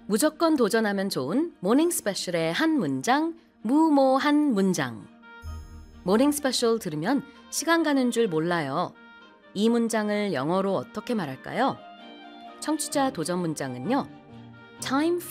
무조건 도전하면 좋은 모닝 스페셜의 한 문장, 무모한 문장. 모닝 스페셜 들으면 시간 가는 줄 몰라요. 이 문장을 영어로 어떻게 말할까요? 청취자 도전 문장은요. Time